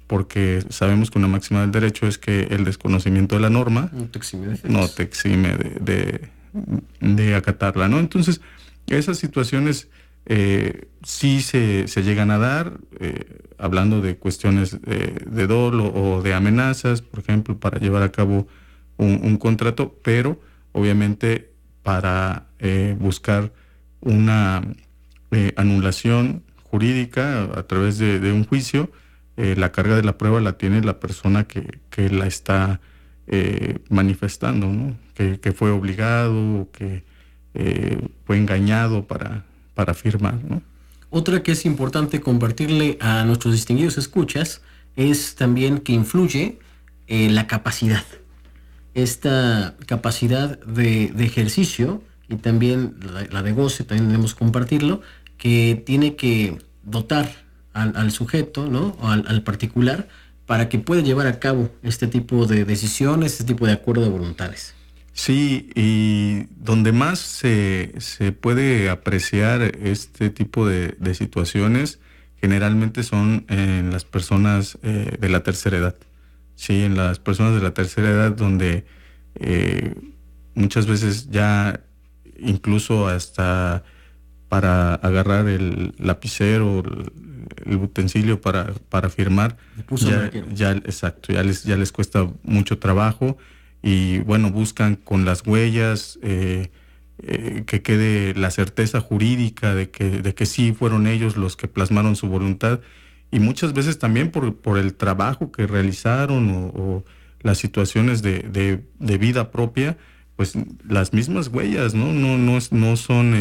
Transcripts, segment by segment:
porque sabemos que una máxima del derecho es que el desconocimiento de la norma no te exime de acatarla, ¿no? Entonces, esas situaciones sí se llegan a dar, hablando de cuestiones de dolo o de amenazas, por ejemplo, para llevar a cabo un contrato, pero obviamente para buscar una anulación jurídica a través de un juicio, la carga de la prueba la tiene la persona que la está manifestando, ¿no? Que fue obligado, que fue engañado para firmar, ¿no? Otra que es importante compartirle a nuestros distinguidos escuchas es también que influye la capacidad. Esta capacidad de ejercicio y también la de goce, también debemos compartirlo, que tiene que dotar al sujeto, ¿no? O al particular, para que pueda llevar a cabo este tipo de decisiones, este tipo de acuerdo de voluntades. Sí, y donde más se puede apreciar este tipo de situaciones generalmente son en las personas de la tercera edad. Sí, en las personas de la tercera edad donde muchas veces ya incluso hasta para agarrar el lapicero, el utensilio para firmar, exacto, ya les cuesta mucho trabajo. Y bueno, buscan con las huellas que quede la certeza jurídica de que sí fueron ellos los que plasmaron su voluntad, y muchas veces también por el trabajo que realizaron o las situaciones de vida propia, pues las mismas huellas no son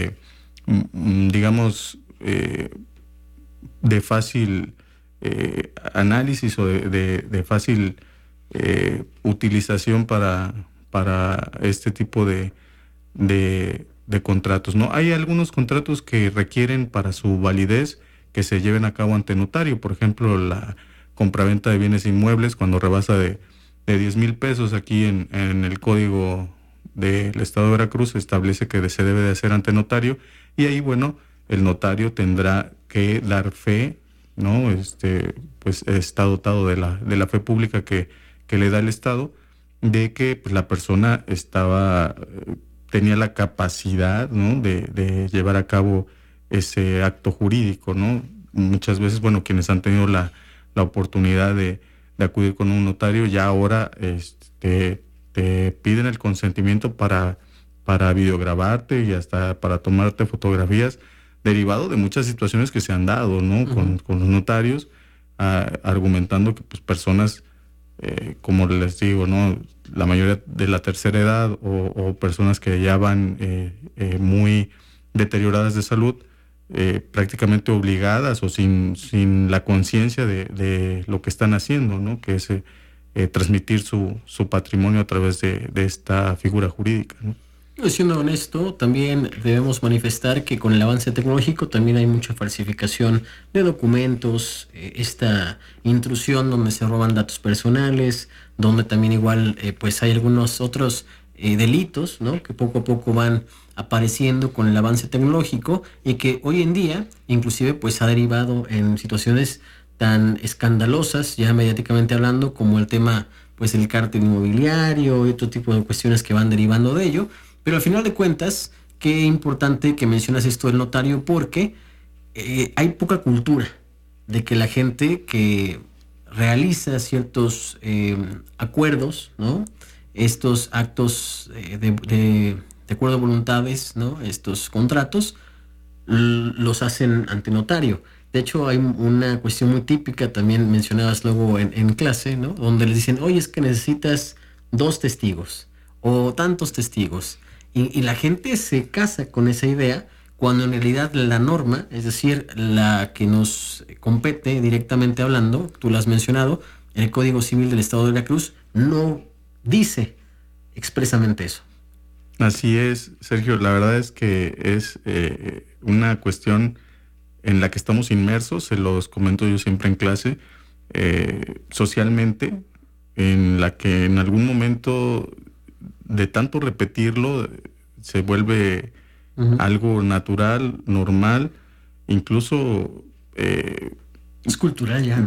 digamos de fácil análisis o de fácil utilización para este tipo de contratos, ¿no? Hay algunos contratos que requieren para su validez que se lleven a cabo ante notario. Por ejemplo, la compraventa de bienes inmuebles cuando rebasa de 10,000 pesos, aquí en el Código del Estado de Veracruz se establece que se debe de hacer ante notario, y ahí, bueno, el notario tendrá que dar fe, ¿no? Pues está dotado de la fe pública que le da el Estado, de que pues, la persona tenía la capacidad, ¿no? de llevar a cabo ese acto jurídico, ¿no? Muchas veces, bueno, quienes han tenido la oportunidad de acudir con un notario, ya ahora te piden el consentimiento para videograbarte y hasta para tomarte fotografías, derivado de muchas situaciones que se han dado, ¿no? Uh-huh. con los notarios, argumentando que pues personas, como les digo, ¿no? La mayoría de la tercera edad o personas que ya van muy deterioradas de salud, prácticamente obligadas o sin la conciencia de lo que están haciendo, ¿no? Que es transmitir su patrimonio a través de esta figura jurídica, ¿no? Siendo honesto, también debemos manifestar que con el avance tecnológico también hay mucha falsificación de documentos, esta intrusión donde se roban datos personales, donde también igual pues hay algunos otros delitos, ¿no? Que poco a poco van apareciendo con el avance tecnológico y que hoy en día inclusive pues ha derivado en situaciones tan escandalosas, ya mediáticamente hablando, como el tema pues el cártel inmobiliario y otro tipo de cuestiones que van derivando de ello. Pero al final de cuentas, qué importante que mencionas esto del notario, porque hay poca cultura de que la gente que realiza ciertos acuerdos, ¿no? Estos actos de acuerdo de voluntades, ¿no? Estos contratos los hacen ante notario. De hecho, hay una cuestión muy típica, también mencionabas luego en clase, ¿no? Donde les dicen, oye, es que necesitas 2 testigos o tantos testigos. Y la gente se casa con esa idea, cuando en realidad la norma, es decir, la que nos compete directamente hablando, tú lo has mencionado, el Código Civil del Estado de Veracruz, no dice expresamente eso. Así es, Sergio. La verdad es que es una cuestión en la que estamos inmersos, se los comento yo siempre en clase, socialmente, en la que en algún momento de tanto repetirlo se vuelve algo natural, normal, incluso es cultural ya.